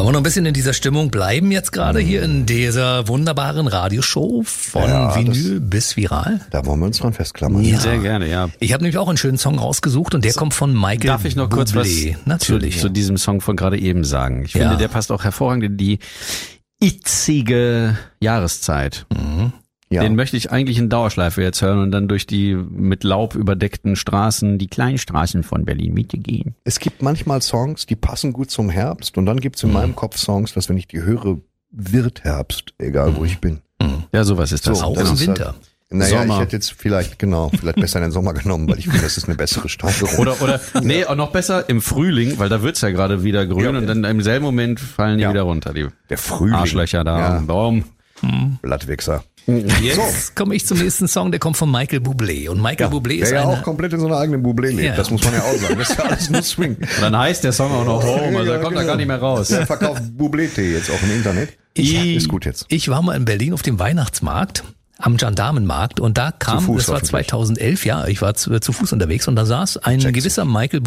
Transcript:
Wollen wir noch ein bisschen in dieser Stimmung bleiben jetzt gerade hier in dieser wunderbaren Radioshow von Vinyl bis Viral? Da wollen wir uns dran festklammern. Ja. Sehr gerne, ja. Ich habe nämlich auch einen schönen Song rausgesucht und der kommt von Michael Darf ich noch kurz was Natürlich. zu diesem Song von gerade eben sagen? Ich finde, der passt auch hervorragend in die itzige Jahreszeit. Ja. Den möchte ich eigentlich in Dauerschleife jetzt hören und dann durch die mit Laub überdeckten Straßen, die kleinen Straßen von Berlin-Mitte gehen. Es gibt manchmal Songs, die passen gut zum Herbst und dann gibt's in meinem Kopf Songs, dass wenn ich die höre, wird Herbst, egal wo ich bin. Ja, sowas ist das. So, Auch das im ist Winter. Naja, Sommer. ich hätte jetzt vielleicht besser den Sommer genommen, weil ich finde, das ist eine bessere Steigerung. Oder nee, auch noch besser im Frühling, weil da wird's ja gerade wieder grün Ja. und dann im selben Moment fallen die wieder runter, die Der Frühling. Arschlöcher da Ja. am Baum. Blattwichser. Jetzt komme ich zum nächsten Song, der kommt von Michael Bublé. Und Michael Bublé ist der ja eine... auch komplett in so einer eigenen Bublé lebt. Ja. Das muss man ja auch sagen. Das ist ja alles nur Swing. Und dann heißt der Song auch noch Home, also Ja, da kommt er genau. gar nicht mehr raus. Der verkauft Bublé-Tee jetzt auch im Internet. Ist gut jetzt. Ich war mal in Berlin auf dem Weihnachtsmarkt, am Gendarmenmarkt, und da kam, Fuß das war hoffentlich. 2011, ja, ich war zu Fuß unterwegs und da saß ein gewisser Michael